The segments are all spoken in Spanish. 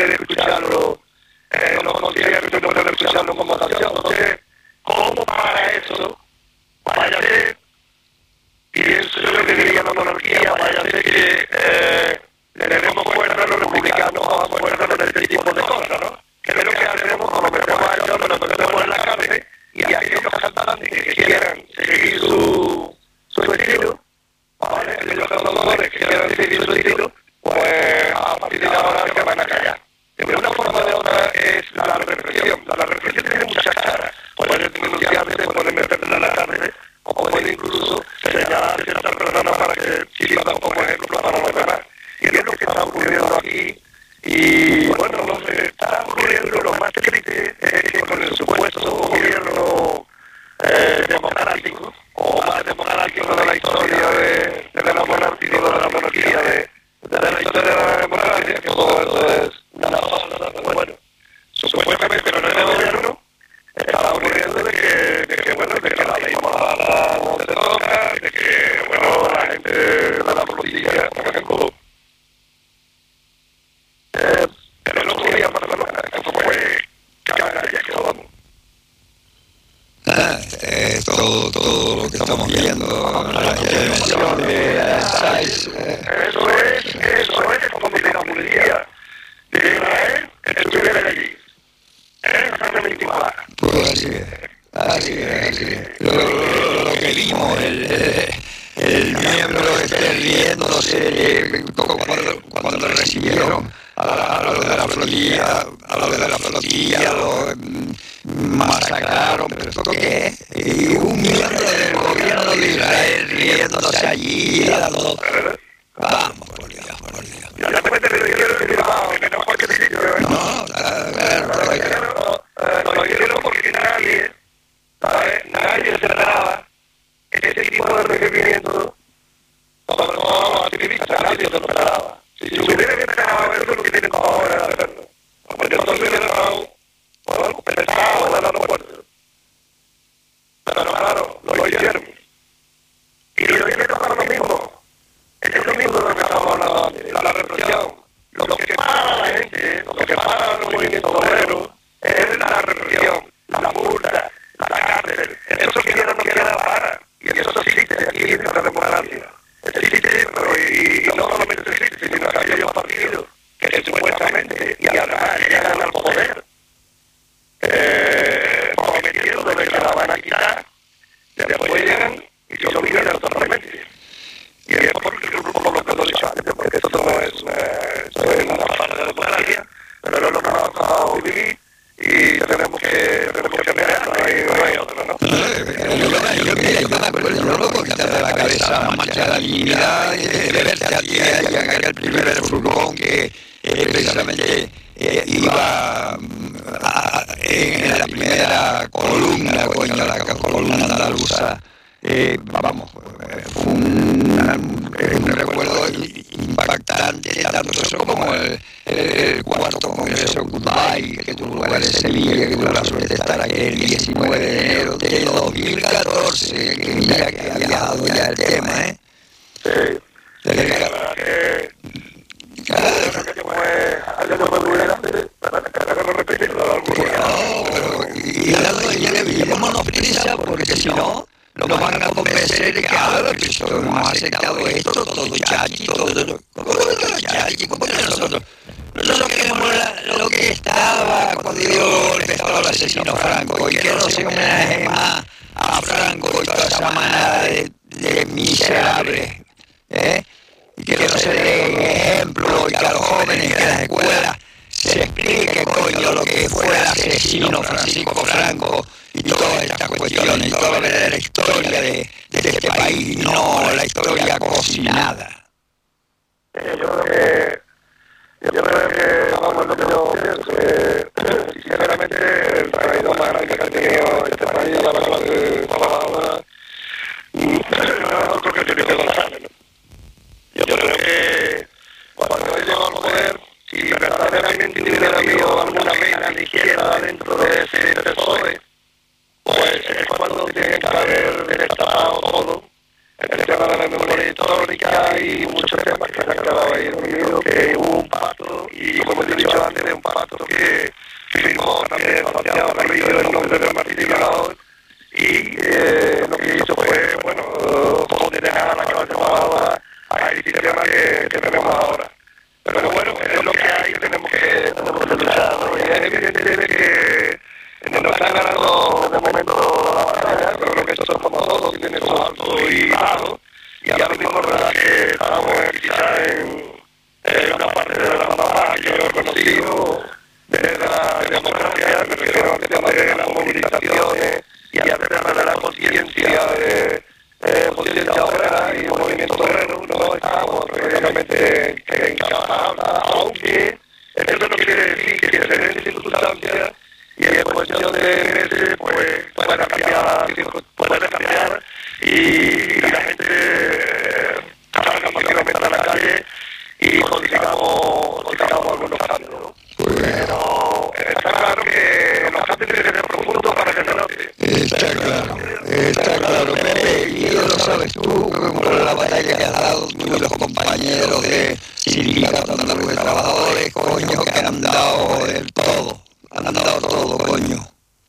escucharlo los conciertos, no poder escucharlo como canción. Entonces, ¿cómo para eso? Vaya a ser, pienso yo que diría la monarquía, vaya a ser que le demos cuerda a los republicanos, vamos a cuerda en este tipo de cosas, ¿no? Que es lo que hacemos cuando metemos a ellos, nos metemos en la carne y aquellos cantantes que quieran seguir su estilo, ¿vale? Aquellos cantadores que quieran seguir su estilo, pues a partir de ahora se van a callar. De una forma o de otra es la represión. La represión tiene muchas caras. Pueden denunciarte, pueden meterte en la cárcel, o pueden incluso señalar a ciertas personas para que sirvan como ejemplo para los demás. Y es lo que está ocurriendo aquí. Y bueno, lo que está ocurriendo, lo más triste es que con el supuesto gobierno democrático, o más democrático de la historia de la monarquía, de la historia de la democracia, que todo eso es una falsa, bueno, supuestamente con este gobierno está ocurriendo de que bueno, de que la ley moral no se toca, de que bueno, la gente de la política, por ejemplo, el otro día en Barcelona, eso fue cagalla que vamos. Todo lo que estamos viendo, la intervención de Sáenz. Eso es como si la policía de Israel estuviera allí. Exactamente igual. Pues así es. Lo que vimos, el miembro riéndose cuando recibieron a lo de la flotilla, lo masacraron, pero ¿esto qué es? Y un miembro del gobierno de Israel riéndose allí, vamos, por Dios. Ya te cuento que lo quiero que no cualquier sitio, no, lo quiero porque nadie se esperaba ese tipo de recibimiento, sobre todo los activistas, nadie se lo esperaba. Si se hubiera esperado eso, lo que tienen ahora es hacerlo. Porque entonces hubiera estado pesado en el aeropuerto. Pero claro, lo hicieron. Y lo hicieron para lo mismo. Es lo mismo de lo que estamos hablando antes, la represión. Lo que para a la gente, lo que para a los movimientos obreros, es la represión, la multa, la cárcel. Eso quiera o no quiera para. Y eso existe aquí en la democracia. Existe, pero y no solamente existe, sino que hay aquellos partidos que supuestamente y además llegan al poder prometiendo de que la van a quitar, después llegan y se olvidan totalmente. Y es por lo que lo he dicho antes, porque eso no es una falta de democracia, pero es lo que nos ha tocado vivir y tenemos que mirar, no hay otra, ¿no? Yo me acuerdo, yo no lo puedo quitar de la cabeza la marcha de la dignidad, de verte aquí en el primer furgón que precisamente iba en la primera columna, la columna andaluza. Vamos, fue un recuerdo impactante, tanto eso como el cuarto congreso Goodbye, que tuvo lugar en Sevilla, que tuvo la suerte de estar aquí el 19 de enero de 2014, que mira que había dado ya el tema, ¿eh? Sí. Y démonos prisa, porque si no, nos van a convencer de que ahora que hemos aceptado esto, todo chachi, todo chachi, como que nosotros queremos lo que estaba cuando dio el Estado al asesino Franco, y que no se homenaje más a Franco y toda esa manada de miserables, y que no se dé ejemplo, y que a los jóvenes en las escuelas se explique, coño, lo que fue el asesino Francisco Franco y todas estas cuestiones, y toda la historia de este país, no la historia cocinada. Yo creo que, vamos, lo que yo pienso, sinceramente, el traído más grande que ha tenido este país, la verdad que ahora, otro que tiene que González, ¿no? Yo creo que cuando él llegó al poder, si verdaderamente hubiera habido alguna pena de izquierda dentro de ese PSOE, pues es cuando tienen que haber destapado todo el tema de la memoria histórica y muchos temas que se han quedado ahí dormidos, que hubo un pacto y, como he dicho importante de un pacto que firmó también Santiago Carrillo en nombre de Martín Violador, y lo que hizo fue, bueno, condenar a la clase trabajadora a el sistema que tenemos ahora. Pero bueno, es lo que hay, tenemos que luchar, ¿no? Y es evidente que no están ganando de momento la batalla, pero creo que esto somos todos, tiene sus altos y bajos, y ahora mismo es verdad que estamos quizás en una parte de la mamá que yo he conocido de la democracia, me refiero al tema de las movilizaciones y al tema de la conciencia obrera y el movimiento obrero. No estamos realmente encajados, aunque eso no quiere decir que se den circunstancias y en cuestión de meses pues puede cambiar y la gente salga masivamente a la calle y consigamos algunos cambios, ¿no? Pero está claro que los cambios tienen que ser profundos para que se note. Está claro, Pepe, y eso lo sabes tú, con la batalla que has dado tú y los compañeros de sindicatos de trabajadores, coño, que han dado el todo, coño.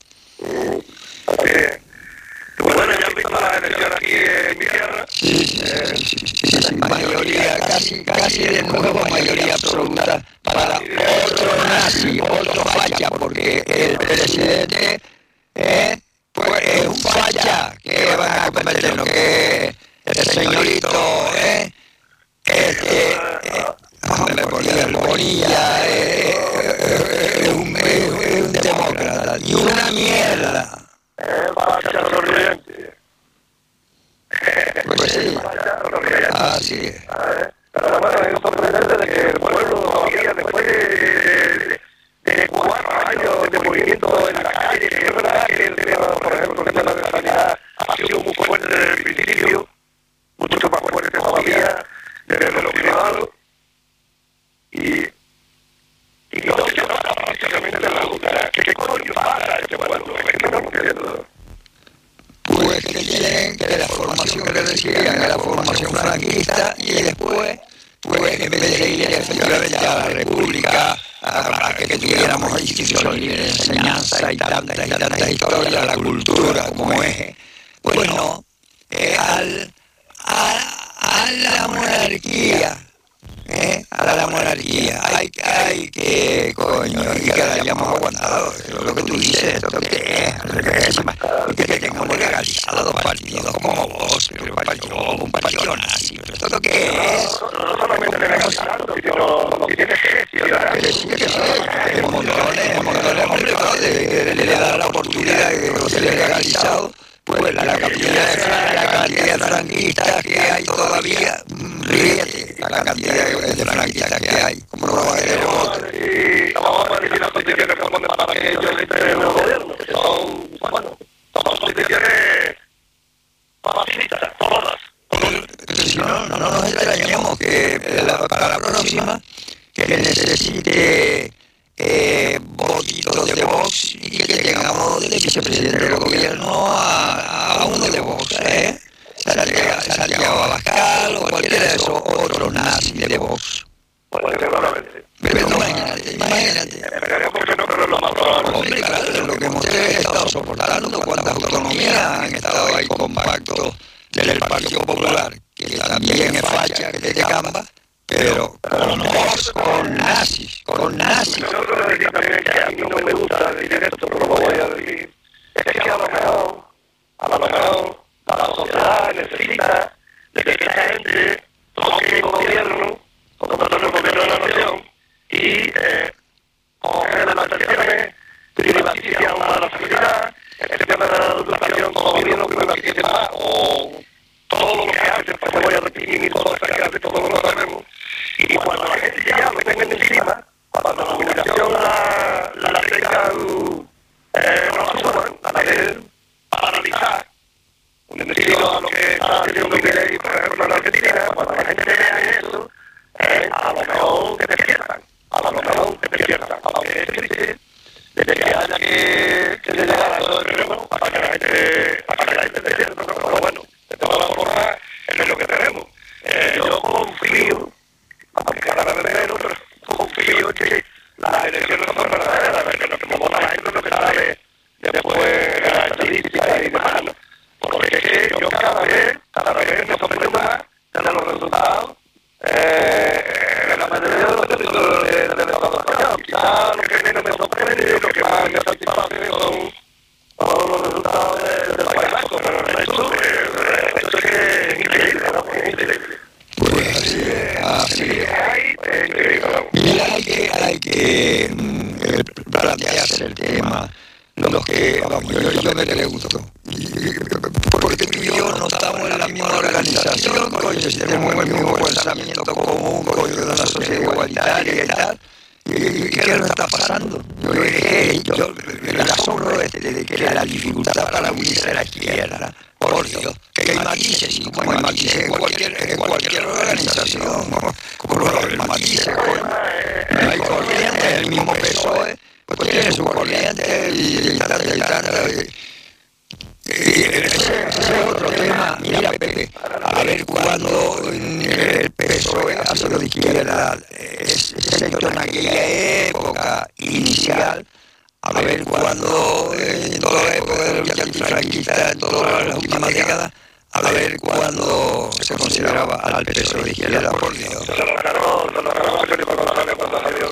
Bueno, ya han visto las elecciones aquí en mi tierra. Sí, mayoría, casi de nuevo mayoría absoluta para otro nazi, otro facha, porque el presidente pues es un facha, que van a convertirlo, que el señorito hombre, Bonilla es un demócrata y una mierda. Facha sonriente. Pues sí, así es. Pero bueno, es sorprendente de que el pueblo todavía, después de 4 años de movimiento en la calle, que es verdad que el tema, por ejemplo, el tema de la sanidad ha sido muy fuerte desde el principio, mucho más fuerte todavía desde lo privado, y no se trata prácticamente de la lucha. ¿Qué coño pasa este pueblo? Es que no entiendo. Pues que tienen que la formación que recibían era formación franquista y después, pues en vez de ir efectivamente a la República, para que tuviéramos instituciones libres de enseñanza y tantas historias, la cultura como eje, pues no, a la monarquía. A la monarquía, hay que, coño, y que la hayamos aguantado, lo que tú dices, esto que es, y que tengamos legalizado dos partidos como vos, pero un partido nazi, pero esto que es, no solamente legalizando, sino lo que tiene que gestionar. que sí, montones, hombre, le da la oportunidad de que se le legalizado, pues la cantidad de franquistas que hay todavía, ríete, la cantidad de franquistas que hay, como no va a querer otro. Y vamos a decir las condiciones que ponen para que ellos entren en el gobierno, que son, bueno, son condiciones facilitas, todas. Pero si no nos extrañemos que para la próxima que necesite votitos de Vox y que tengamos de vicepresidente del gobierno a uno de Vox, Santiago Abascal o cualquiera de esos otros nazis de Vox. Pues seguramente. Pero imagínate. Esperemos que no, pero es lo más probable. Hombre, claro, es lo que hemos estado soportando, cuántas autonomías han estado ahí compactos del Partido Popular, que también es facha, que es de Camba, pero con Vox, con nazis. Yo quiero decir también que a mí no me gusta decir esto, pero lo voy a decir. Es que a lo mejor la sociedad necesita de que esta gente toque el gobierno, como el gobierno de la nación, y coger las atenciones, privatizar la sanidad, el tema de la educación, como gobierno privatice más, o todo lo que hace, pues voy a repetir, y todo lo que hace, todo lo sabemos. Y cuando la gente ya lo tengan encima, cuando la comunicación la tengan, no la suban, la dejen paralizar, un estilo a lo que está haciendo Milei, por ejemplo, en Argentina, cuando la gente vea eso, a lo mejor te despiertan, aunque es triste, desde que haya que llegar a eso de nuevo, para que la gente despierte, ¿no? Pero bueno, de todas las formas, es lo que tenemos. Yo confío, aunque cada vez menos, pero confío en que las elecciones no fue verdadera, que lo que me vota la gente es lo que sale después de la estadística y demás, ¿no? Porque es que yo cada vez me sorprendo más de los resultados de la mayoría de los territorios del Estado español. Quizás lo que menos me sorprende y lo que más me satisface son los resultados del País Vasco, pero el resto es que es increíble, ¿no? Es increíble. Pues así es increíble. Mira, hay que plantearse el tema. Los que, vamos, yo me pregunto, porque tú y yo no estamos en la misma organización, coño, si tenemos el mismo pensamiento común, coño, de una sociedad igualitaria y tal, ¿y qué nos está pasando? Yo me asombro de que la dificultad para unirse a la izquierda, por Dios, que hay matices, y como hay matices en cualquier organización, como los matices, coño, no hay corrientes, el mismo PSOE, pues tiene su corriente y tanta. Ese es otro tema. Mira, Pepe, a ver cuándo el PSOE ha sido de izquierda, excepto en aquella época inicial, a ver cuándo, en toda la época de la lucha antifranquista, en todas las últimas décadas, a ver cuándo se consideraba al PSOE de izquierda, por Dios. Se lo ganó Felipe González cuando salió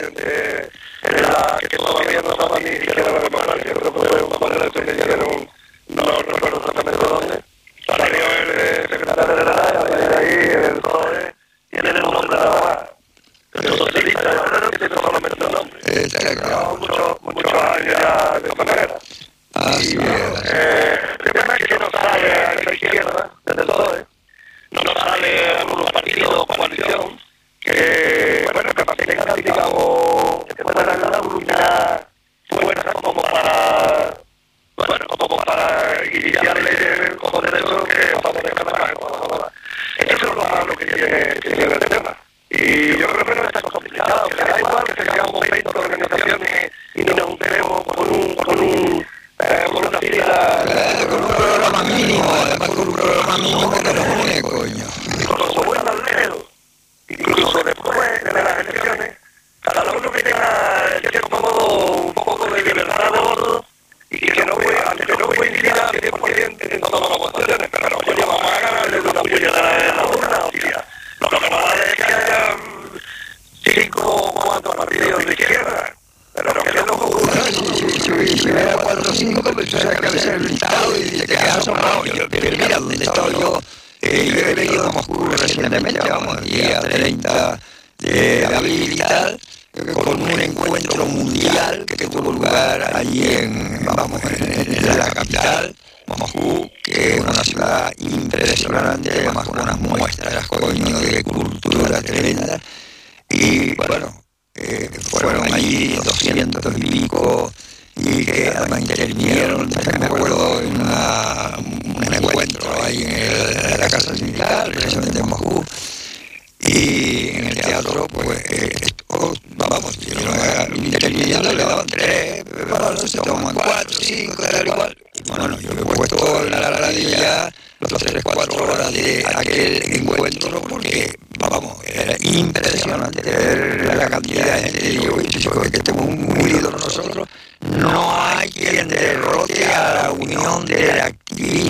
de la que todavía no estaba ni siquiera la democracia, creo que fue una manera que le dieron, no recuerdo exactamente dónde, salió el secretario de la AEA, y ahí el PSOE tiene el nombre nada más. El socialista, yo creo que tiene solamente el nombre. Llevamos muchos años ya de esta manera. Así es. El tema es que no sale a la izquierda del PSOE, no sale a algunos partidos o coalición que, bueno, que mantengan, digamos, que puedan dar una fuerza como para, bueno, como para iniciarle como derecho que favorezca la paz. Eso es lo malo que tiene el tema. Y yo creo que no está complicado, que da igual que tengamos 20 organizaciones y nos juntemos con una fila, Con un programa mínimo, además con un programa mínimo que nos une, coño. incluso vuelva al dedo, incluso después de las elecciones, cada uno que tenga en cierto modo un poco de libertad de voto y que no coincida 100% en todas las votaciones, pero oye, vamos a ganarle de una puñalada en la urna, hostia. Lo que no vale es que haya 5 o 4 partidos de izquierda, pero que es lo que ocurre. Si hubiera 4 o 5, pues tú sabes que a veces el listado y te quedas asombrado. Pero mira, donde he estado yo he venido a Moscú recientemente, vamos, el día 30 de abril y tal, con un encuentro mundial que tuvo lugar allí en la capital, Moscú, que es una ciudad impresionante, además con unas muestras, coño, de cultura tremenda. Y bueno, fueron allí 200 y pico, y que además intervinieron, me acuerdo, en un encuentro ahí en la casa sindical, precisamente en Moscú, y en el teatro, pues, vamos, interviniendo, le daban 3, se toman 4, 5, tal igual. Y bueno, yo he puesto en la radio ya los 3-4 horas de aquel encuentro, porque, vamos, era impresionante ver la cantidad de gente. Digo, es que estemos unidos nosotros, no hay quien derrote a la unión de la